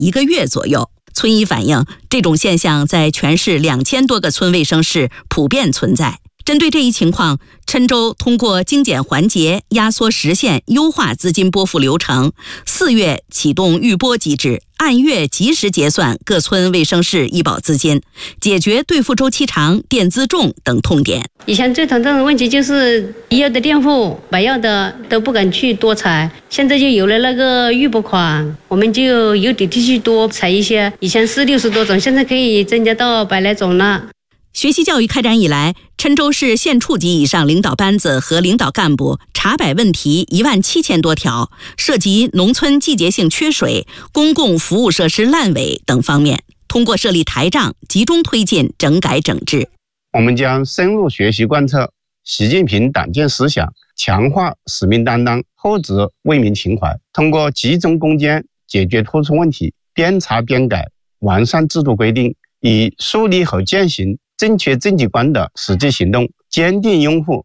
1个月左右。村医反映，这种现象在全市2000多个村卫生室普遍存在。针对这一情况，郴州通过精简环节、压缩时限、优化资金拨付流程，4月启动预拨机制，按月及时结算各村卫生室医保资金，解决兑付周期长、垫资重等痛点。 以前最头疼的问题就是医药的垫付，买药的都不敢去多采，现在就有了那个预拨款，我们就有底气去多采一些。以前是60多种，现在可以增加到100来种了。 学习教育开展以来，郴州市县处级以上领导班子和领导干部查摆问题17000多条，涉及农村季节性缺水、公共服务设施烂尾等方面，通过设立台账，集中推进整改整治。 我们将深入学习贯彻习近平党建思想，强化使命担当，厚植为民情怀，通过集中攻坚解决突出问题，边查边改，完善制度规定，以树立和践行正确政绩观的实际行动，坚定拥护